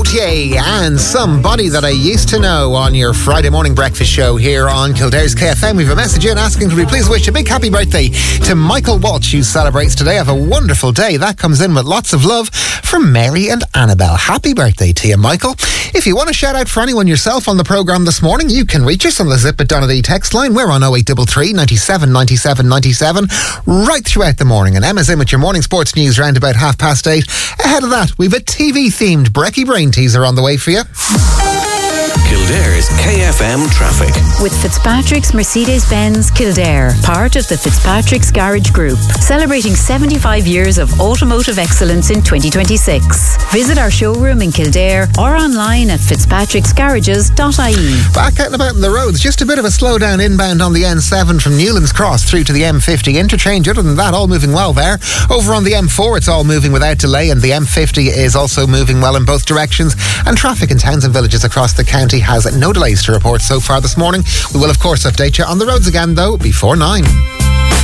Gaultier and Somebody That I Used to Know on your Friday morning breakfast show here on Kildare's KFM. We have a message in asking, could we please wish a big happy birthday to Michael Walsh, who celebrates today. Have a wonderful day. That comes in with lots of love from Mary and Annabelle. Happy birthday to you, Michael. If you want to shout out for anyone yourself on the programme this morning, you can reach us on the Zip It Donady text line. We're on 0833 97 97 97 right throughout the morning. And Emma's in with your morning sports news round about 8:30. Ahead of that, we've a TV-themed Brekkie Brain teaser on the way for you. Kildare's KFM traffic. With Fitzpatrick's Mercedes-Benz Kildare, part of the Fitzpatrick's Garage Group, celebrating 75 years of automotive excellence in 2026. Visit our showroom in Kildare or online at fitzpatricksgarages.ie. Back out and about in the roads, just a bit of a slowdown inbound on the N7 from Newlands Cross through to the M50 interchange. Other than that, all moving well there. Over on the M4, it's all moving without delay, and the M50 is also moving well in both directions. And traffic in towns and villages across the county has no delays to report so far this morning. We will, of course, update you on the roads again, though, before 9.